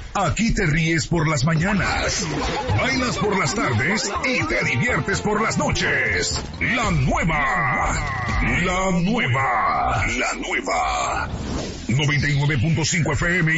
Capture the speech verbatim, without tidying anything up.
Aquí te ríes por las mañanas, bailas por las tardes y te diviertes por las noches. La nueva, la nueva, la nueva. noventa y nueve punto cinco F M